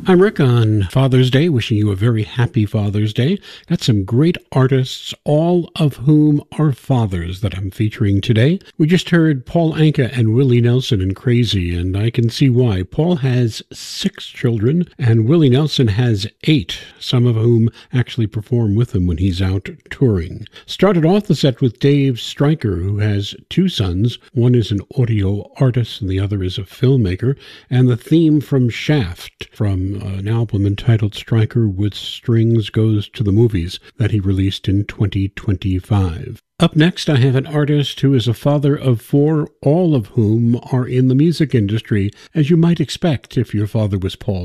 I'm Rick on Father's Day, wishing you a very happy Father's Day. Got some great artists, all of whom are fathers, that I'm featuring today. We just heard Paul Anka and Willie Nelson in Crazy, and I can see why. Paul has 6 children, and Willie Nelson has 8, some of whom actually perform with him when he's out touring. Started off the set with Dave Stryker, who has 2 sons. One is an audio artist, and the other is a filmmaker. And the theme from Shaft, from an album entitled Stryker with Strings Goes to the Movies that he released in 2025. Up next, I have an artist who is a father of 4, all of whom are in the music industry, as you might expect if your father was Paul